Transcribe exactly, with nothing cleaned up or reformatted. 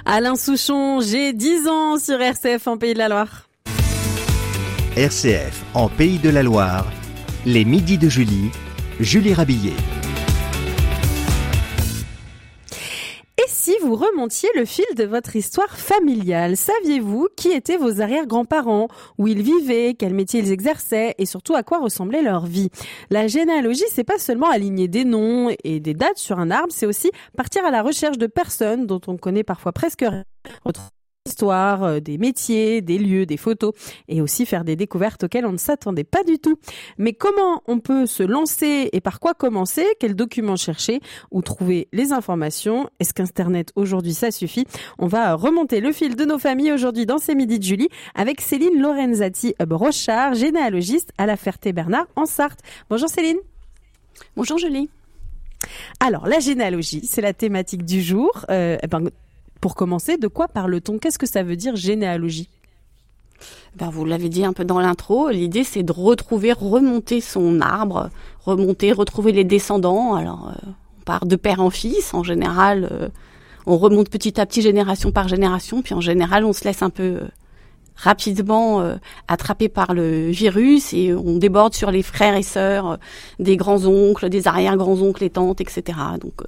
Alain Souchon, j'ai dix ans sur R C F en Pays de la Loire. R C F en Pays de la Loire, les midis de Julie, Julie Rabillet. Et si vous remontiez le fil de votre histoire familiale, saviez-vous qui étaient vos arrière-grands-parents, où ils vivaient, quel métier ils exerçaient et surtout à quoi ressemblait leur vie? La généalogie, c'est pas seulement aligner des noms et des dates sur un arbre, c'est aussi partir à la recherche de personnes dont on connaît parfois presque rien, histoire, des métiers, des lieux, des photos et aussi faire des découvertes auxquelles on ne s'attendait pas du tout. Mais comment on peut se lancer et par quoi commencer? Quels documents chercher? Où trouver les informations? Est-ce qu'Internet aujourd'hui ça suffit? On va remonter le fil de nos familles aujourd'hui dans ces midis de Julie avec Céline Lorenzati Brochard, généalogiste à la Ferté-Bernard en Sarthe. Bonjour Céline. Bonjour Julie. Alors la généalogie, c'est la thématique du jour. Euh, eh ben, Pour commencer, de quoi parle-t-on? Qu'est-ce que ça veut dire généalogie? Ben, vous l'avez dit un peu dans l'intro, l'idée c'est de retrouver, remonter son arbre, remonter, retrouver les descendants. Alors euh, on part de père en fils, en général euh, on remonte petit à petit génération par génération, puis en général on se laisse un peu euh, rapidement euh, attrapé par le virus et on déborde sur les frères et sœurs euh, des grands-oncles, des arrière-grands-oncles et tantes, et cetera. Donc euh,